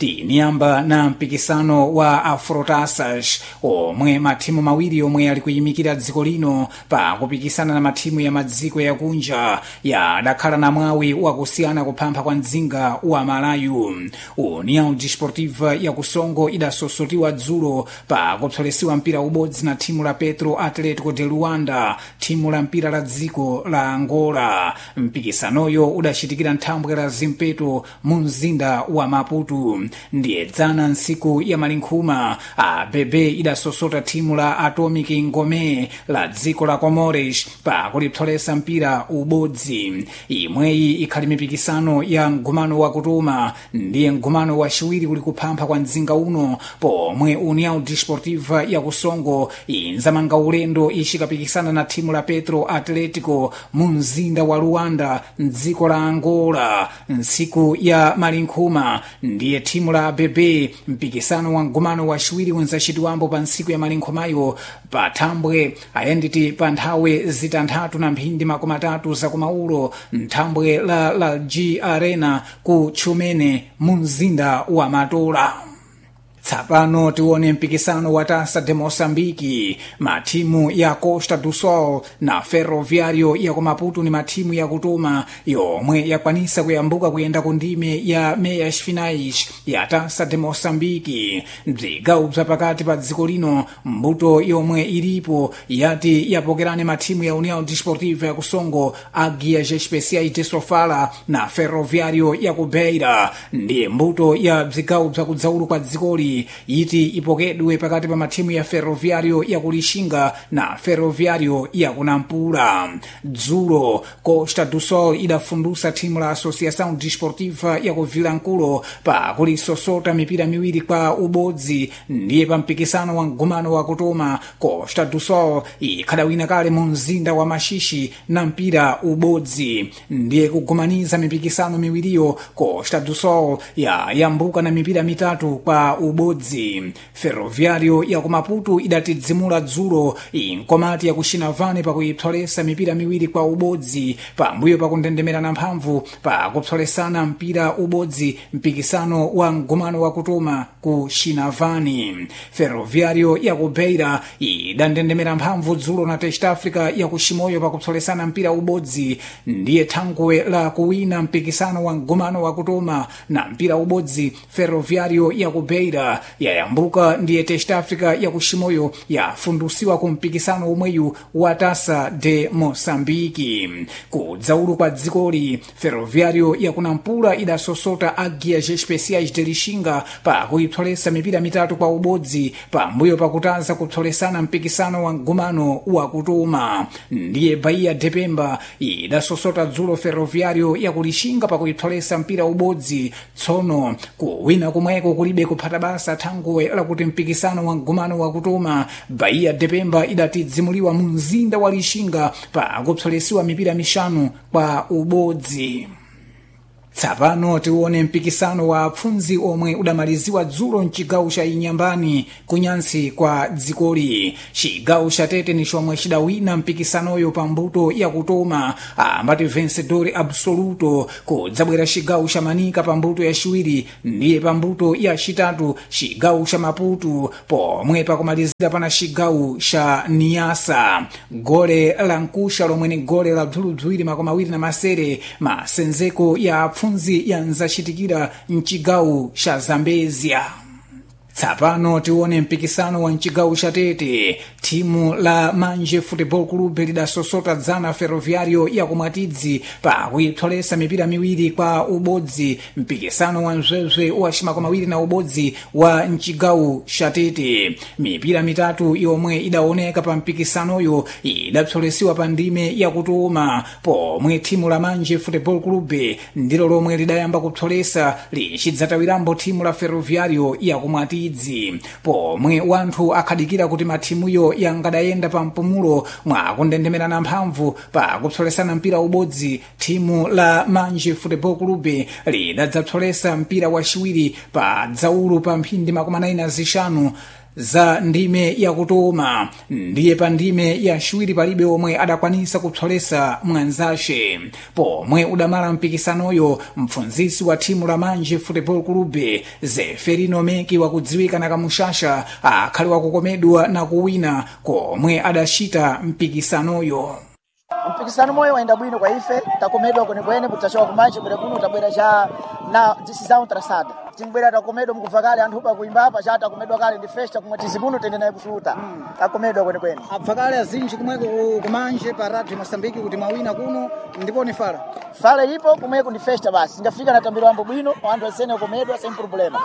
tiniyamba na mpikisano wa Afrotaças omwe mathimu mawiri omwe ali kuyimikira dziko lino pa kupikisana na mathimu ya madziko yakunja yadakhala na mwawi wakusiyana kuphampha kwa mdzinga wa Malayu. União Desportiva ya Kusongo idasosotiwa dzulo pa kupsolesiwa mpira ubodzi na thimu la Petro Atlético de Luanda, thimu la mpira la dziko la Angola. Mpikisanoyo udachitikira nthambwe la Zimpeto mu mzinda wa Maputo. Ndiye dzana nsiku ya malinkhuma Bebe idasosota thimu la Atomic Ngome la dziko la Comores pa kulipsolesa mpira ubodzi. Imweyi ikhali mipikisano ya mgumano wa kutuma, ndiye mgumano wa chiwiri kuli kuphampha kwa mdzinga uno pomwe União Desportiva ya Kusongo inzamanga ulendo ishikapikisana na thimu la Petro Atlético mu mzinda wa Luanda mdziko la Angola. Nsiku ya malinkhuma ndiye thimu la Bebe mpikisano wa mgumano wa chiwiri unzachitiwambo pa nsiku ya malinkhumayo pa thambwe ayenditi pa nthawe zitanthatu na mphindi 30 za kumaulo nthambwe la G Arena ku Chumene mu mzinda wa Matola. Tsapano tione mpikisano wa Taça de Moçambique. Mathimu ya Costa do Sol na Ferroviário ya Maputo ni mathimu ya kutuma yomwe yakwanisa kuyambuka kuyenda ku ndime ya meias finais ya Taça de Moçambique. Mzigawo pakati pa dziko lino mbuto yomwe ilipo yati yapokerane mathimu ya União Desportiva ya Kusongo, Águias Especiais de Sofala na Ferroviário ya Beira. Ndiye mbuto ya mzigawo kudzaulu kwa dzikoli yiti ipokedwe pakati pa mathimu ya Ferroviário ya Lixinga na Ferroviário ya Nampula. Dzulo Costa do Sol idafundusa thimu la Associação Desportiva ya Vilanculo pa kulisosota mipira miwiri kwa ubodzi. Ndiye pa mpikisano wa mgumano wa kutoma Costa do Sol ikhadawina kale mu mzinda wa Mashishi na mpira ubodzi. Ndiye kugumaniza mipikisano miwiriyo Costa do Sol yambuka na mipira mitatu kwa ubodzi. Ferroviário ya Maputo idatidzimula dzulo inkomati ya kuxinavane pa kuyipsolesa mipira miwiri kwa ubodzi pambuyo pa kundendemerana mphamvu pa kupsolesana mpira ubodzi mpikisano wa mgumano wa kutoma ku Xinavani. Ferroviário ya Beira idandendemera mphamvu dzulo na Test Africa ya Kuximoyo pa kupsolesana mpira ubodzi. Ndiye thangwe la kuwina mpikisano wa mgumano wa kutoma na mpira ubodzi Ferroviário ya Beira yayambuka. Ndiye Test Africa ya Kuximoyo yafundusiwa ku mpikisano umweyu wa Taça de Moçambique. Kudzaulu kwa dzikoli Ferroviário ya Nampula idasosota Águias Especiais de Lixinga pa kuyipsolesa mipira mitatu kwa ubodzi pambuyo pakutaza kupsolesana mpikisano wa mgumano wa kutuma. Ndiye Bahia de Pemba idasosota dzulo Ferroviário ya Lixinga pa kuyipsolesa mpira ubodzi. Tsono kuwina kumweko kulibe kuphata basa thangwe lakuti mpikisano wa mgumano wa kutoma Bahia de Pemba idatidzimuliwa mu mzinda wa Lixinga pa kupsolesiwa mipira mishanu kwa ubodzi. Tsapano tione mpikisano wa apfunzi omwe udamaliziwa dzulo mchigawo cha Inyambani kunyansi kwa dzikoli. Chigawo cha Tete ni chomwe chidawina mpikisanoyo pa mbuto ya kutoma ambati vencedor absoluto. Kudzabwera chigawo cha Manika pa mbuto ya chiwiri, ndiye pa mbuto ya chitatu chigawo cha Maputo, pomwe pakumalizira pana chigawo cha Niassa. Gole la Nkusha lomwe ni gole la bzulubzwiri 27 masenzeko ya apfunzi yanzachitikira mchigawo cha Zambezia. Tsapano tione mpikisano wa mchigawo cha Tete. Timu la Manje Football Club lidasosota dzana Ferroviário ya Mwatidzi pa kuyipsolesa mipira miwiri kwa ubodzi mpikisano wa mzwezwe wa ximakomawiri na ubodzi wa mchigawo cha Tete. Mipira mitatu yomwe idaoneka pa mpikisanoyo idapsolesiwa pa ndime ya kutoma pomwe timu la Manje Football Club ndilo lomwe lidayamba kupsolesa lichidzatawirambo timu la Ferroviário ya Mwatidzi. Pomwe wanthu akhadikira kuti mathimuyo yangadayenda pa mpumulo mwa kundendemerana mphamvu pa kupsolesana mpira ubodzi. Timu la Manje Football Club lidadzapsolesa mpira wa chiwiri pa dzaulu pa mphindi 45 za ndime yakutoma ndiye pa ndime yaciwiri palibe omwe adakwanisa kupsolesa mwanzace pomwe udamala mpikisanoyo. Mpfunzisi wa thimu la Manje Football Club Zeferino Meki wakudziwika na kamushasha akhali wakukomedwa na kuwina komwe adacita mpikisanoyo. Mpikisano moyo waenda bwino kwa ife takomedwa kwenekwene kutachoka kumanje bwera kuno tabwera cha na decisão traçada timbwera takomedwa mkuvakale anthu pa kuimba hapa cha takomedwa kale ndi festa kumwatizi kuno tende naye kushuta takomedwa kwenekwene abvakale azinji kumweko kumanje pa Radio Mosambiki kuti mawina kuno ndipo ni fala ipo kumweko ndi festa basi ngafika na tambiro ambo bwino anthu asene komedwa sem problema.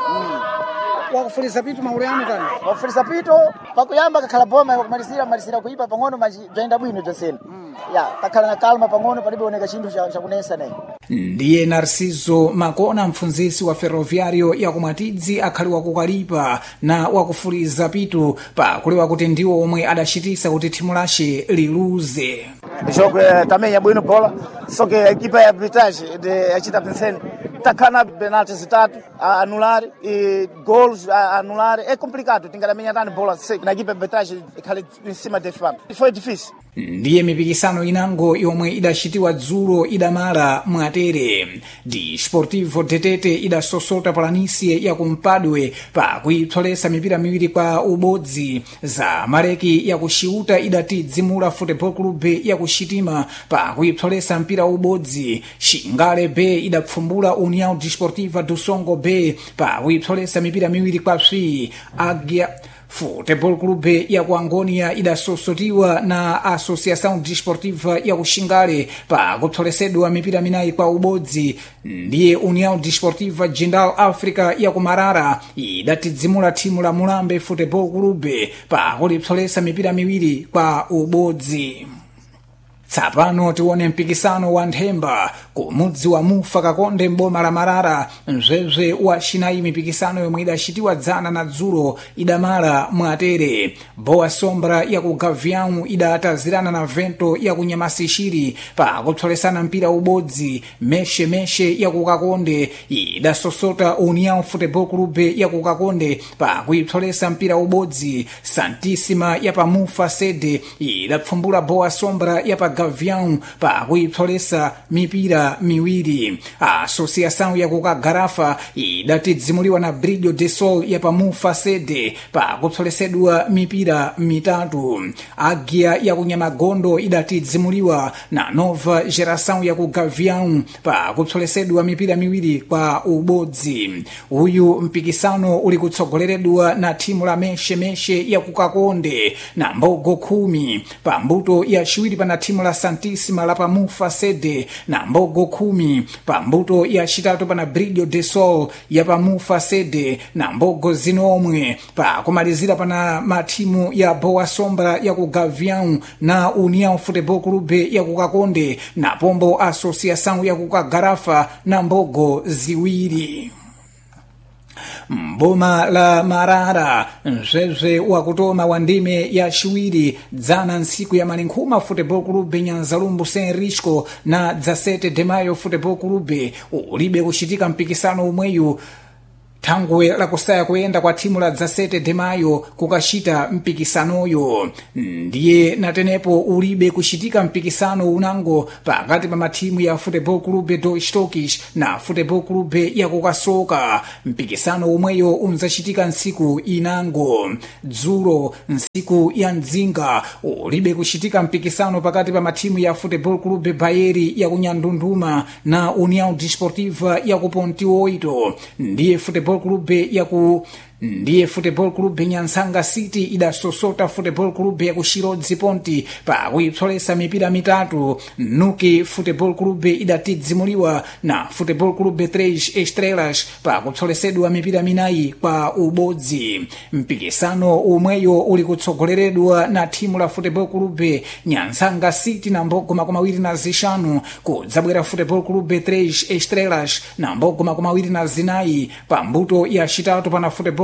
Wakufulisa pitu mauliyano tani wakufulisa pitu pakuyamba kakhala boma kumalizira kuipa pang'ono majaenda bwino jonsene ya kakhala na kalma pang'ono palibe oneka chinthu cha kunesa naye. Ndiye Narciso Makona mpfunzisi wa Ferroviario ya kumwatidzi akhali wakukalipa na wakufuliza pitu pakulewa kuti ndiwo omwe adachitisa kuti thimu lace liluze. Jogo também é bueno bola, só que a equipa é arbitragem de a gente tá pensando takana penaltis zitatu a anular e gols a anular é complicado, tem que dar tani bola seca na equipa arbitragem ikhali em cima de fama. Foi difícil. Ndiye mipikisano inango yomwe idachitiwa dzulo idamala mwatere. Di Sportivo Tetete idasosota Planície ya kumpadwe pa kuipsolesa mipira miwiri kwa ubodzi. Za Mareki ya kuxiuta idati Dzimula Football Club ya kuxitima pa kuipsolesa mpira ubodzi. Xingale B idapfumbula União Desportiva do Songo B pa kuipsolesa mipira miwiri kwa psi. Águia Football Club ya Angonia idasosotiwa na Associação Desportiva ya Xingale pa kupsolesedwa mipira minayi kwa ubodzi. Ndiye União Desportiva Jindal Africa ya Marara idatidzimula thimu la Mulambe Football Club pa kulipsolesa mipira miwiri kwa ubodzi. Tsapano tione mpikisano wa Nthemba kumudzi wa Mufa Kakonde mboma la Marara mzwebzwe wa chinayi mipikisano yomwe idachitiwa dzana na dzulo idamala mwatere. Boa Sombra ya ku Gavião idatazirana na Vento ya ku Nyamasishiri pa kupsolesana mpira ubodzi. Meshe ya ku Kakonde idasosota União Football Club ya ku Kakonde pa kuipsolesa mpira ubodzi. Santíssima ya pa Mufa Sede idapfumbula Boa Sombra ya pa Gavião pa kuipsolesa mipira miwiri. Associação ya ku Kagarafa idatidzimuliwa na Brilho de Sol ya pa Mufa Sede pa kupsolesedwa mipira mitatu. Águia ya ku Nyamagondo idatidzimuliwa na Nova Geração ya ku Gavião pa kupsolesedwa mipira miwiri kwa ubodzi. Uyu mpikisano uli kutsogoleredwa na thimu la Meshe ya ku Kakonde na mbogo 10 pa mbuto ya chiwiri pana thimu la Santíssima la pa Mufa Sede na mbogo 10 pa mbuto ya chitatu pana Brilho de Sol ya pa Mufa Sede na mbogo zinomwe pa kumalizira pana mathimu ya Boa Sombra ya ku Gavião na União Football Club ya ku Kakonde na pombo Associação ya ku Kagarafa na mbogo ziwiri. Mboma la Marara mzwebzwe wa kutoma wa ndime ya chiwiri dzana nsiku ya Malinkhuma Football Club Nyanzalumbu Senrisco na 17 de Maio Football Club ulibe kuchitika mpikisano umweyu. Thangwe la kusaya kuyenda kwa thimu la 17 de Maio kukachita mpikisanoyo. Ndiye natenepo ulibe kuchitika mpikisano unango pakati pa mathimu ya Football Club do Stokis na Football Club ya Kukasoka. Mpikisano umweyo unzachitika nsiku inango. Dzulo nsiku ya Nzinga ulibe kuchitika mpikisano pakati pa mathimu ya Football Club Bayeri ya Kunyandunduma na União Desportiva ya ku Ponte-Oito. Ndiye Football Club Nyansanga City idasosota Football Club ya ku Shirodzi Ponte pa kuipsolesa mipira mitatu. Nuki Football Club idatidzimuliwa na Football Club 3 Estrelas pa kupsolesedwa mipira minayi kwa ubodzi. Mpikisano umweyo uli kutsogoleredwa na thimu la Football Club Nyansanga City na mbogo 25 kudzabwera Football Club 3 Estrelas na mbogo 24 pa mbuto ya chitatu pana Football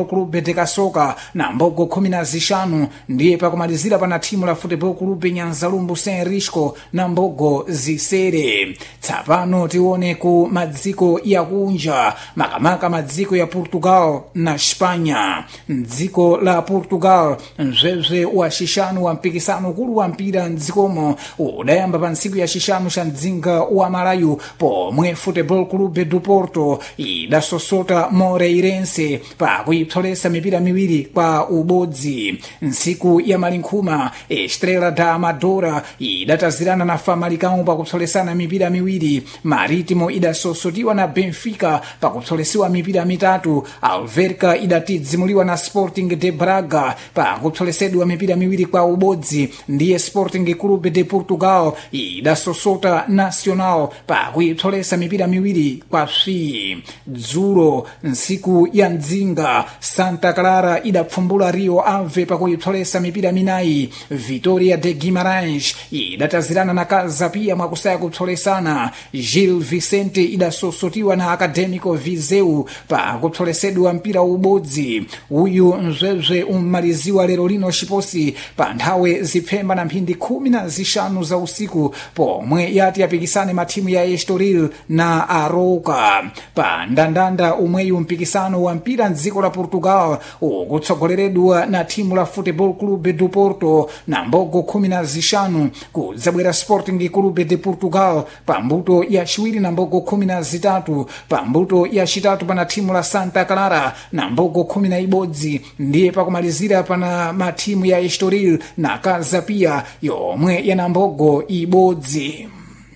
Football Club de Kasoka na mbogo 15 ndiye pakumalizira pana timu la Football Club Nyanzalumbu Saint Risco na mbogo zisere. Tsapano tione ku madziko ya kunja, makamaka madziko ya Portugal na Spanya. Mdziko la Portugal mzwezwe wa shishanu wa mpikisano kulu wa mpira mdzikomo udayamba pa ntsiku ya shishanu sha mdzinga wa Malayu pomwe Football Club do Porto idasosota Moreirense pa kuipsolesa mipira miwiri kwa ubodzi. Ntsiku ya malinkhuma Estrela da Amadora idatazirana na Famalicão pa kupsolesana mipira miwiri. Marítimo idasosotiwa na Benfica pa kupsolesiwa mipira mitatu. Alverca idatidzimuliwa na Sporting de Braga pa kupsolesedwa mipira miwiri kwa ubodzi. Ndiye Sporting Club de Portugal idasosota Nacional pa kuipsolesa mipira miwiri kwa fi. Dzulo nsiku ya mdzinga Santa Clara idapfumbula Rio Ave pa kuipsolesa mipira minayi. Vitória de Guimarães idatazirana na Casa Pia mwakusaya kupsolesana. Gil Vicente idasosotiwa na Académico Viseu pa kupsolesedwa mpira ubodzi. Uyu mzwezwe ummaliziwa lero lino chiposi pa nthawe zipfemba na mphindi 15 za usiku pomwe yati yapikisane matimu ya Estoril na Aroca. Pa ndandanda umweyu mpikisano wa mpira mdziko la Portugal ukutsogoleredwa na timu la Football Club do Porto na mbogo 15 kudzabwera Sporting Club de Portugal pa mbuto ya chiwiri na mbogo 13. Pa mbuto ya chitatu pana timu la Santa Clara na mbogo 11. Ndiye pakumalizira pana matimu ya Estoril na Casa Pia yomwe yana mbogo ibodzi.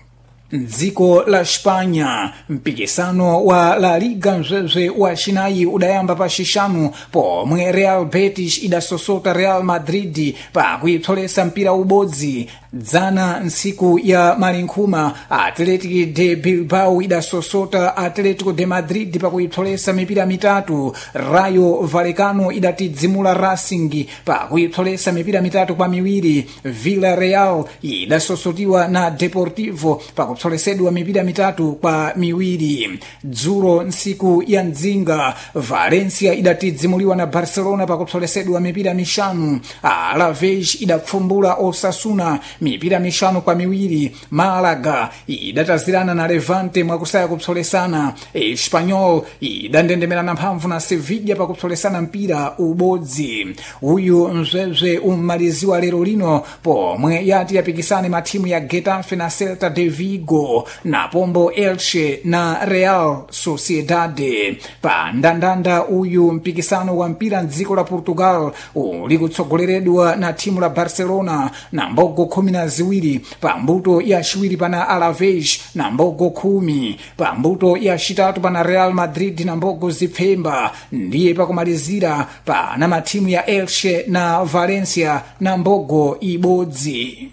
Mdziko la Spanya mpikisano wa La Liga mzwezwe wa chinayi udayamba pa shishanu pomwe Real Betis idasosota Real Madrid pa kuipsolesa mpira ubodzi. Dzana nsiku ya malinkhuma Athletic de Bilbao idasosota Atletico de Madrid pa kuipsolesa mipira mitatu. Rayo Vallecano idatidzimula Racing pa kuipsolesa mipira mitatu kwa miwiri. Villarreal idasosotiwa na Deportivo pa kupsolesedwa mipira mitatu kwa miwiri. Dzulo nsiku ya mdzinga Valencia idatidzimuliwa na Barcelona pa kupsolesedwa mipira mishanu. Alaves idapfumbula Osasuna mipira mishanu kwa miwiri. Malaga idatazirana na Levante mwakusaya kupsolesana. Espanyol idandendemera na mphamvu na Sevilla pa kupsolesana mpira ubodzi. Uyu mzwezwe ummaliziwa lero lino pomwe yati yapikisane matimu ya Getafe na Celta de Vigo na Pombo Elche na Real Sociedad. Pa ndandanda uyu mpikisano wa mpira mdziko la Portugal ulikutsogoleredwa na timu la Barcelona na mbogo 12. Pa mbuto ya chiwiri pana Alaves na mbogo 10. Pa mbuto ya chitatu pana Real Madrid na mbogo zipfemba. Ndiye pakumalizira pana matimu ya Elche na Valencia na mbogo ibodzi.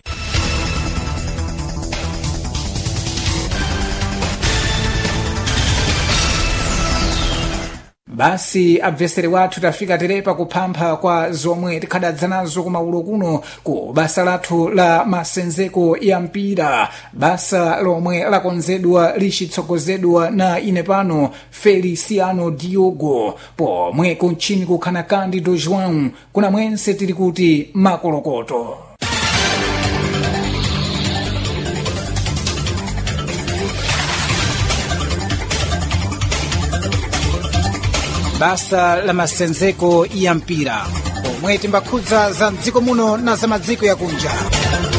Basi abvesere wathu tafika terepa kuphampha kwa zomwe tikhadadzanazo kumaulo kuno ku basa lathu la masenzeko ya mpira. Basa lomwe lakonzedwa lichitsogozedwa na ine pano Feliciano Diogo pomwe kunchini kukhana Candido João. Kuna mwense tili kuti makolokoto. Basa la masenzeko ya mpira omwe timbakhudza za mdziko muno na za madziko ya kunja.